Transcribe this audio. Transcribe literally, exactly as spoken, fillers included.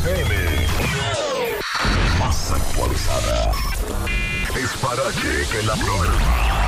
F M. Más actualizada. Es Parache que la programa.